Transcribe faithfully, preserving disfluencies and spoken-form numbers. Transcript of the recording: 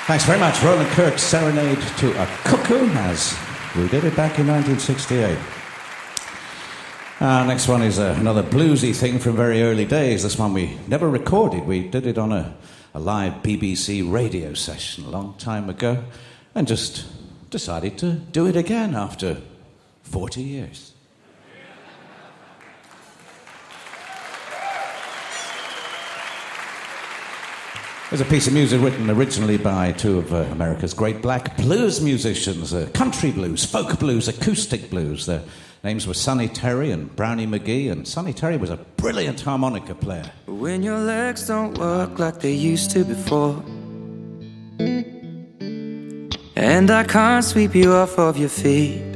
Thanks very much. Roland Kirk's Serenade to a Cuckoo, as we did it back in nineteen sixty-eight. Uh, next one is uh, another bluesy thing from very early days. This one we never recorded. We did it on a, a live B B C radio session a long time ago and just decided to do it again after forty years. There's a piece of music written originally by two of uh, America's great black blues musicians, uh, country blues, folk blues, acoustic blues. Their names were Sonny Terry and Brownie McGee, and Sonny Terry was a brilliant harmonica player. When your legs don't work like they used to before, and I can't sweep you off of your feet,